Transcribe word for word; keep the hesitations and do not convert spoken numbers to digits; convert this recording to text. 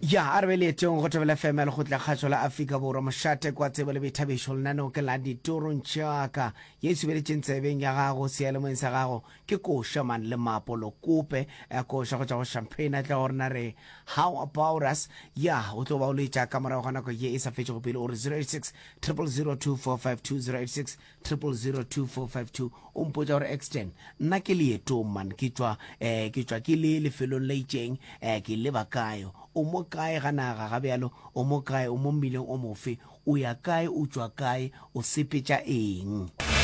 ya a re le teng go tebela F M le go tla khatso la Afrika borwa moshate kwa tsebe le bethabisho lena no ke la ditorong tšaka ye sebeletseng tsebeng ya gago sealemong sa gago ke kosha man le mapolo kope a kosha go tša go champagne a tla go rena re how about us ya o tlo ba o le tša ka morago ga nako ye e sa fetše go pele o re zero eight six zero zero zero two four five two zero eight six zero zero zero two four five two o mpotša gore extend nna ke leetong man ke tšwa eh ke tšwa ke le lefelong la itšeng eh ke leba kayo o mo kae ga naga ga bjalo o mo kae o mo mmileng o mofe o ya kae o tšwa kae o sepetša eng.